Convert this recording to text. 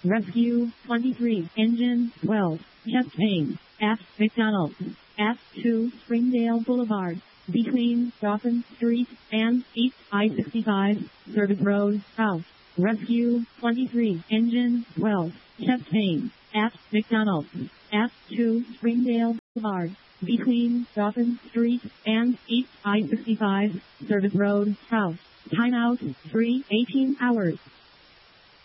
Rescue 23, Engine 12, chest pain, at McDonald's, at 2 Springdale Boulevard, between Dawson Street and East I-65, Service Road, South. Rescue 23, Engine 12, chest pain, at McDonald's, at 2 Springdale Boulevard, between Dawson Street and East I-65, Service Road, South. Timeout 3:18 hours.